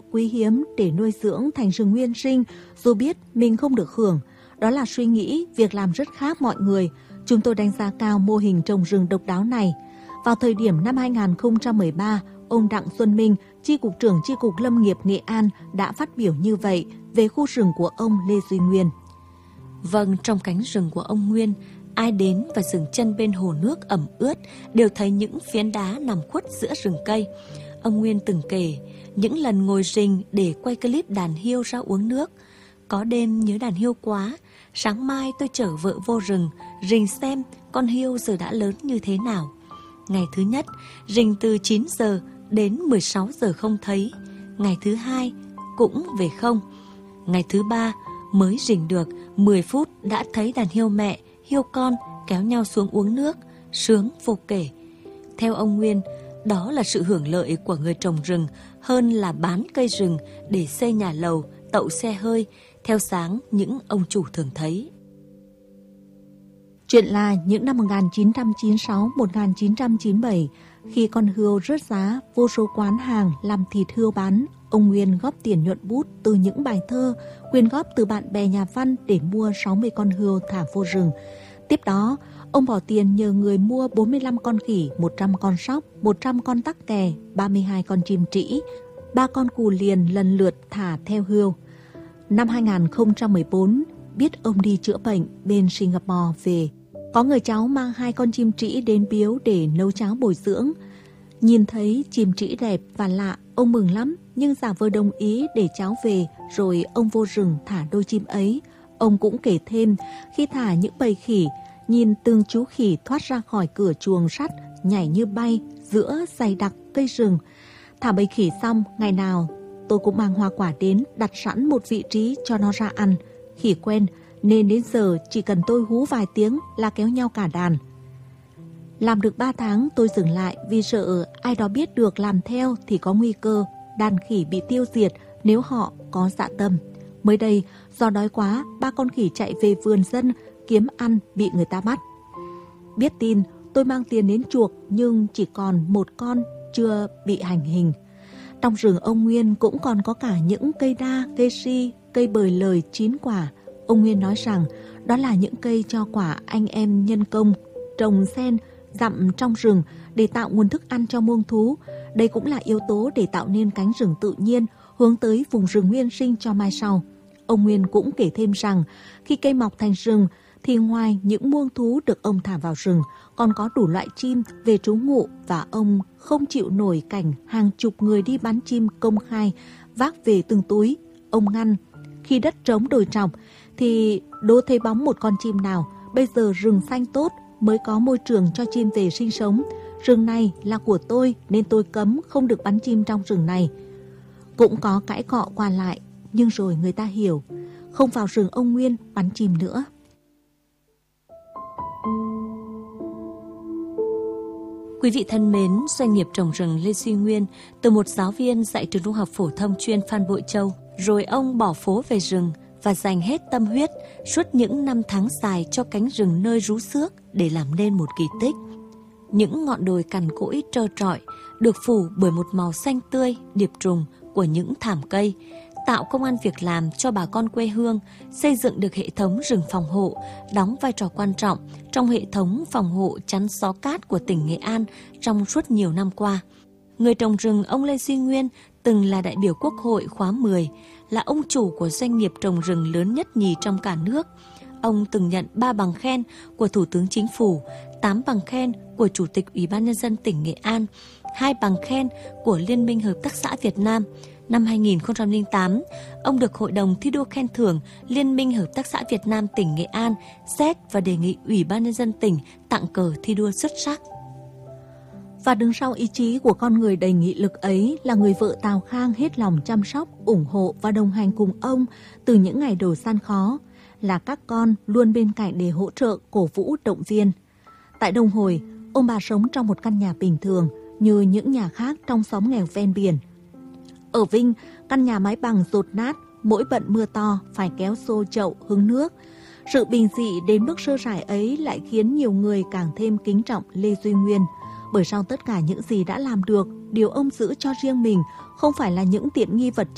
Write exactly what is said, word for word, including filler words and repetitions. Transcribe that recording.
quý hiếm để nuôi dưỡng thành rừng nguyên sinh dù biết mình không được hưởng. Đó là suy nghĩ, việc làm rất khác mọi người. Chúng tôi đánh giá cao mô hình trồng rừng độc đáo này. Vào thời điểm năm hai nghìn không trăm mười ba, ông Đặng Xuân Minh, Chi cục trưởng Chi cục Lâm nghiệp Nghệ An đã phát biểu như vậy về khu rừng của ông Lê Duy Nguyên. Vâng, trong cánh rừng của ông Nguyên, ai đến và dừng chân bên hồ nước ẩm ướt đều thấy những phiến đá nằm khuất giữa rừng cây. Ông Nguyên từng kể những lần ngồi rình để quay clip đàn hiêu ra uống nước. Có đêm nhớ đàn hiêu quá, sáng mai tôi chở vợ vô rừng, rình xem con hiêu giờ đã lớn như thế nào. Ngày thứ nhất, rình từ chín giờ đến mười sáu giờ không thấy. Ngày thứ hai, cũng về không. Ngày thứ ba, mới rình được mười phút đã thấy đàn hiêu mẹ, hiêu con kéo nhau xuống uống nước, sướng vô kể. Theo ông Nguyên, đó là sự hưởng lợi của người trồng rừng hơn là bán cây rừng để xây nhà lầu, tậu xe hơi, theo sáng những ông chủ thường thấy. Chuyện là những năm một nghìn chín trăm chín mươi sáu đến một nghìn chín trăm chín mươi bảy, khi con hươu rớt giá, vô số quán hàng làm thịt hươu bán, ông Nguyên góp tiền nhuận bút từ những bài thơ, quyên góp từ bạn bè nhà văn để mua sáu mươi con hươu thả vô rừng. Tiếp đó, ông bỏ tiền nhờ người mua bốn mươi lăm con khỉ, một trăm con sóc, một trăm con tắc kè, ba mươi hai con chim trĩ, ba con cù liền lần lượt thả theo hươu. Năm hai nghìn không trăm mười bốn, biết ông đi chữa bệnh bên Singapore về, có người cháu mang hai con chim trĩ đến biếu để nấu cháo bồi dưỡng. Nhìn thấy chim trĩ đẹp và lạ, ông mừng lắm, nhưng giả vờ đồng ý để cháu về, rồi ông vô rừng thả đôi chim ấy. Ông cũng kể thêm, khi thả những bầy khỉ, nhìn từng chú khỉ thoát ra khỏi cửa chuồng sắt, nhảy như bay giữa dày đặc cây rừng. Thả bầy khỉ xong, ngày nào tôi cũng mang hoa quả đến, đặt sẵn một vị trí cho nó ra ăn. Khỉ quen, nên đến giờ chỉ cần tôi hú vài tiếng là kéo nhau cả đàn. Làm được ba tháng tôi dừng lại vì sợ ai đó biết được làm theo thì có nguy cơ đàn khỉ bị tiêu diệt nếu họ có dạ tâm. Mới đây, do đói quá, ba con khỉ chạy về vườn dân kiếm ăn bị người ta bắt. Biết tin, tôi mang tiền đến chuộc nhưng chỉ còn một con chưa bị hành hình. Trong rừng ông Nguyên cũng còn có cả những cây đa, cây si, cây bời lời chín quả. Ông Nguyên nói rằng đó là những cây cho quả anh em nhân công trồng sen dặm trong rừng để tạo nguồn thức ăn cho muông thú. Đây cũng là yếu tố để tạo nên cánh rừng tự nhiên hướng tới vùng rừng nguyên sinh cho mai sau. Ông Nguyên cũng kể thêm rằng khi cây mọc thành rừng thì ngoài những muông thú được ông thả vào rừng còn có đủ loại chim về trú ngụ, và ông không chịu nổi cảnh hàng chục người đi bắn chim công khai vác về từng túi. Ông ngăn, khi đất trống đồi trọc thì đố thấy bóng một con chim nào. Bây giờ rừng xanh tốt mới có môi trường cho chim về sinh sống. Rừng này là của tôi nên tôi cấm không được bắn chim trong rừng này. Cũng có cãi cọ qua lại, nhưng rồi người ta hiểu, không vào rừng ông Nguyên bắn chim nữa. Quý vị thân mến, doanh nghiệp trồng rừng Lê Duy Nguyên từ một giáo viên dạy trường trung học phổ thông chuyên Phan Bội Châu, rồi ông bỏ phố về rừng và dành hết tâm huyết suốt những năm tháng dài cho cánh rừng nơi rú xước để làm nên một kỳ tích. Những ngọn đồi cằn cỗi trơ trọi được phủ bởi một màu xanh tươi, điệp trùng của những thảm cây, tạo công ăn việc làm cho bà con quê hương, xây dựng được hệ thống rừng phòng hộ, đóng vai trò quan trọng trong hệ thống phòng hộ chắn gió cát của tỉnh Nghệ An trong suốt nhiều năm qua. Người trồng rừng ông Lê Duy Nguyên từng là đại biểu Quốc hội khóa mười, là ông chủ của doanh nghiệp trồng rừng lớn nhất nhì trong cả nước. Ông từng nhận ba bằng khen của Thủ tướng Chính phủ, tám bằng khen của Chủ tịch Ủy ban Nhân dân tỉnh Nghệ An, hai bằng khen của Liên minh Hợp tác xã Việt Nam. Năm hai nghìn không trăm lẻ tám, ông được Hội đồng thi đua khen thưởng Liên minh Hợp tác xã Việt Nam tỉnh Nghệ An xét và đề nghị Ủy ban Nhân dân tỉnh tặng cờ thi đua xuất sắc. Và đứng sau ý chí của con người đầy nghị lực ấy là người vợ Tào Khang hết lòng chăm sóc, ủng hộ và đồng hành cùng ông từ những ngày đầu gian khó, là các con luôn bên cạnh để hỗ trợ, cổ vũ, động viên. Tại Đông Hồi, ông bà sống trong một căn nhà bình thường như những nhà khác trong xóm nghèo ven biển. Ở Vinh, căn nhà mái bằng dột nát, mỗi bận mưa to phải kéo xô chậu hứng nước. Sự bình dị đến mức sơ sài ấy lại khiến nhiều người càng thêm kính trọng Lê Duy Nguyên. Bởi sau tất cả những gì đã làm được, điều ông giữ cho riêng mình không phải là những tiện nghi vật chất